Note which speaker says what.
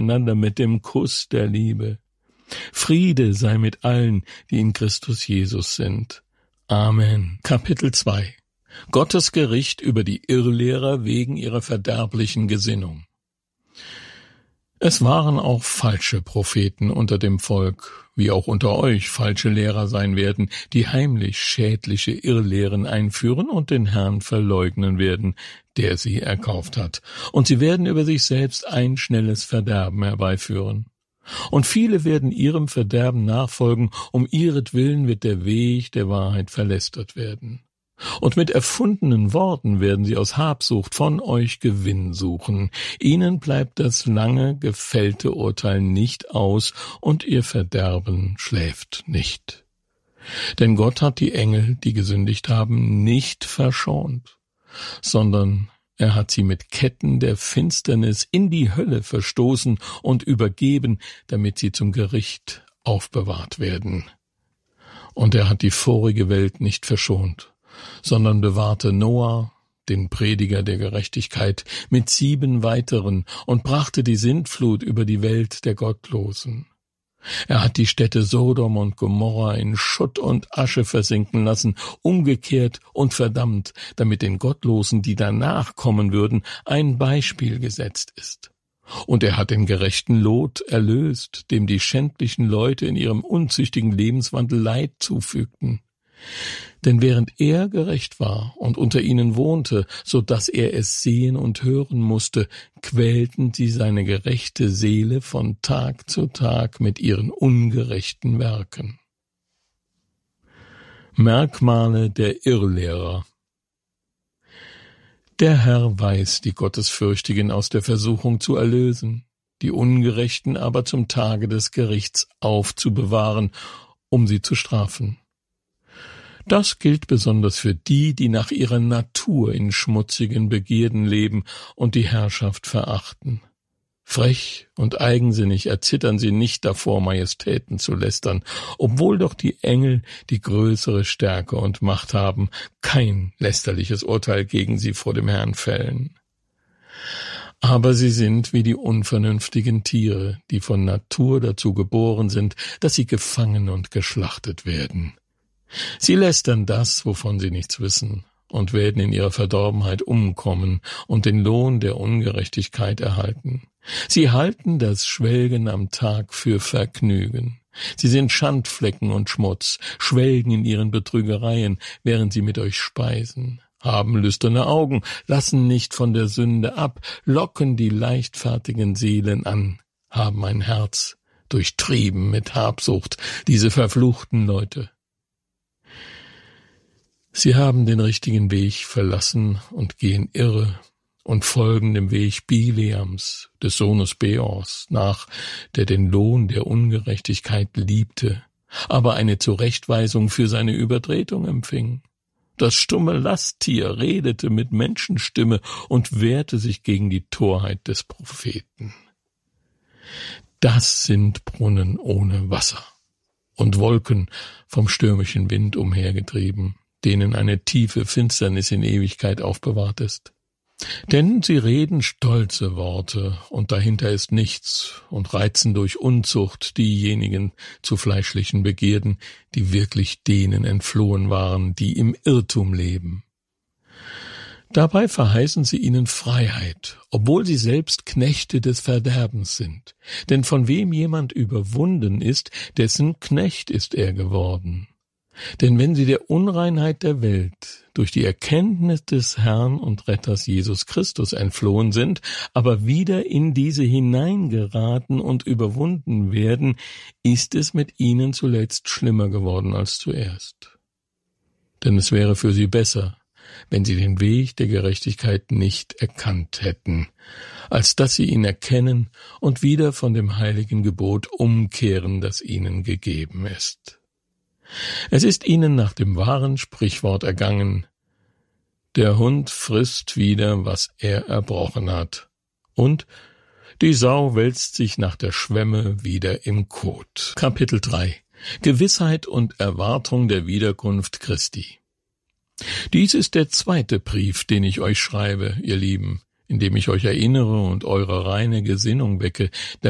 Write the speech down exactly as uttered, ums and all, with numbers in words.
Speaker 1: einander mit dem Kuss der Liebe. Friede sei mit allen, die in Christus Jesus sind. Amen. Kapitel zwei. Gottes Gericht über die Irrlehrer wegen ihrer verderblichen Gesinnung. Es waren auch falsche Propheten unter dem Volk, wie auch unter euch falsche Lehrer sein werden, die heimlich schädliche Irrlehren einführen und den Herrn verleugnen werden, der sie erkauft hat. Und sie werden über sich selbst ein schnelles Verderben herbeiführen. Und viele werden ihrem Verderben nachfolgen, um ihretwillen wird der Weg der Wahrheit verlästert werden. Und mit erfundenen Worten werden sie aus Habsucht von euch Gewinn suchen. Ihnen bleibt das lange gefällte Urteil nicht aus, und ihr Verderben schläft nicht. Denn Gott hat die Engel, die gesündigt haben, nicht verschont, sondern er hat sie mit Ketten der Finsternis in die Hölle verstoßen und übergeben, damit sie zum Gericht aufbewahrt werden. Und er hat die vorige Welt nicht verschont, sondern bewahrte Noah, den Prediger der Gerechtigkeit, mit sieben weiteren und brachte die Sintflut über die Welt der Gottlosen. Er hat die Städte Sodom und Gomorra in Schutt und Asche versinken lassen, umgekehrt und verdammt, damit den Gottlosen, die danach kommen würden, ein Beispiel gesetzt ist. Und er hat den gerechten Lot erlöst, dem die schändlichen Leute in ihrem unzüchtigen Lebenswandel Leid zufügten. Denn während er gerecht war und unter ihnen wohnte, so dass er es sehen und hören musste, quälten sie seine gerechte Seele von Tag zu Tag mit ihren ungerechten Werken. Merkmale der Irrlehrer. Der Herr weiß, die Gottesfürchtigen aus der Versuchung zu erlösen, die Ungerechten aber zum Tage des Gerichts aufzubewahren, um sie zu strafen. Das gilt besonders für die, die nach ihrer Natur in schmutzigen Begierden leben und die Herrschaft verachten. Frech und eigensinnig erzittern sie nicht davor, Majestäten zu lästern, obwohl doch die Engel, die größere Stärke und Macht haben, kein lästerliches Urteil gegen sie vor dem Herrn fällen. Aber sie sind wie die unvernünftigen Tiere, die von Natur dazu geboren sind, dass sie gefangen und geschlachtet werden. Sie lästern das, wovon sie nichts wissen, und werden in ihrer Verdorbenheit umkommen und den Lohn der Ungerechtigkeit erhalten. Sie halten das Schwelgen am Tag für Vergnügen. Sie sind Schandflecken und Schmutz, schwelgen in ihren Betrügereien, während sie mit euch speisen, haben lüsterne Augen, lassen nicht von der Sünde ab, locken die leichtfertigen Seelen an, haben ein Herz durchtrieben mit Habsucht, diese verfluchten Leute. Sie haben den richtigen Weg verlassen und gehen irre und folgen dem Weg Bileams, des Sohnes Beors, nach, der den Lohn der Ungerechtigkeit liebte, aber eine Zurechtweisung für seine Übertretung empfing. Das stumme Lasttier redete mit Menschenstimme und wehrte sich gegen die Torheit des Propheten. Das sind Brunnen ohne Wasser und Wolken vom stürmischen Wind umhergetrieben, denen eine tiefe Finsternis in Ewigkeit aufbewahrt ist. Denn sie reden stolze Worte, und dahinter ist nichts, und reizen durch Unzucht diejenigen zu fleischlichen Begierden, die wirklich denen entflohen waren, die im Irrtum leben. Dabei verheißen sie ihnen Freiheit, obwohl sie selbst Knechte des Verderbens sind. Denn von wem jemand überwunden ist, dessen Knecht ist er geworden. Denn wenn sie der Unreinheit der Welt durch die Erkenntnis des Herrn und Retters Jesus Christus entflohen sind, aber wieder in diese hineingeraten und überwunden werden, ist es mit ihnen zuletzt schlimmer geworden als zuerst. Denn es wäre für sie besser, wenn sie den Weg der Gerechtigkeit nicht erkannt hätten, als dass sie ihn erkennen und wieder von dem heiligen Gebot umkehren, das ihnen gegeben ist. Es ist ihnen nach dem wahren Sprichwort ergangen: Der Hund frisst wieder, was er erbrochen hat, und die Sau wälzt sich nach der Schwemme wieder im Kot. Kapitel drei. Gewissheit und Erwartung der Wiederkunft Christi. Dies ist der zweite Brief, den ich euch schreibe, ihr Lieben, indem ich euch erinnere und eure reine Gesinnung wecke,